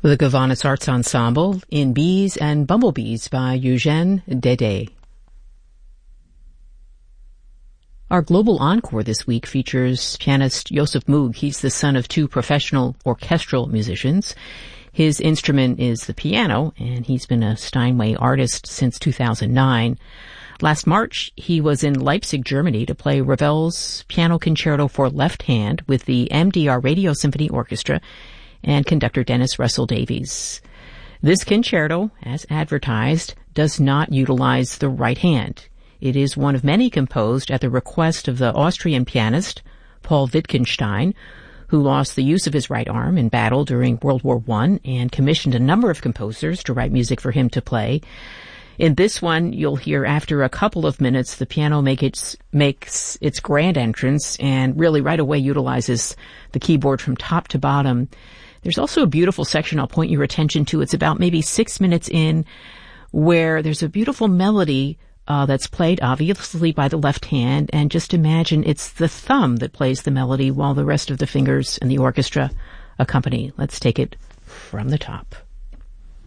The Gowanus Arts Ensemble in Bees and Bumblebees by Eugène Dédé. Our global encore this week features pianist Joseph Moog. He's the son of two professional orchestral musicians. His instrument is the piano, and he's been a Steinway artist since 2009. Last March, he was in Leipzig, Germany to play Ravel's Piano Concerto for Left Hand with the MDR Radio Symphony Orchestra and conductor Dennis Russell Davies. This concerto, as advertised, does not utilize the right hand. It is one of many composed at the request of the Austrian pianist Paul Wittgenstein, who lost the use of his right arm in battle during World War I and commissioned a number of composers to write music for him to play. In this one, you'll hear after a couple of minutes, the piano makes its grand entrance and really right away utilizes the keyboard from top to bottom. There's also a beautiful section I'll point your attention to. It's about maybe 6 minutes in where there's a beautiful melody that's played obviously by the left hand, and just imagine it's the thumb that plays the melody while the rest of the fingers and the orchestra accompany. Let's take it from the top.